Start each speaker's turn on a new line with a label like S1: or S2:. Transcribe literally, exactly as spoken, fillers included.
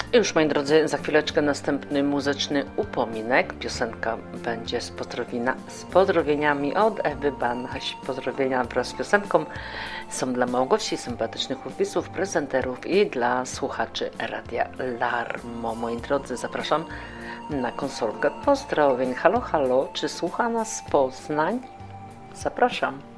S1: Już, moi drodzy, za chwileczkę następny muzyczny upominek. Piosenka będzie z, pozdrowienia, z pozdrowieniami od Ewy Banaś. Pozdrowienia wraz z piosenką są dla Małgosi, sympatycznych podpisów, prezenterów i dla słuchaczy Radia Larmo. Moi drodzy, zapraszam na konsolkę pozdrowień. Halo, halo, czy słucha nas Poznań? Zapraszam.